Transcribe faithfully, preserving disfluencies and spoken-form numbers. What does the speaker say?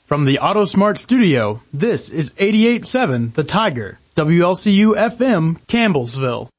From the AutoSmart studio, this is eighty-eight point seven The Tiger, W L C U F M, Campbellsville.